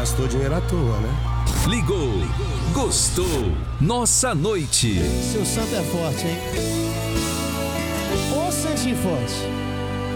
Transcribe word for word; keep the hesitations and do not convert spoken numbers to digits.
gastou dinheiro à toa, né? Ligou, gostou, nossa noite. Seu santo é forte, hein? Ô santinho forte.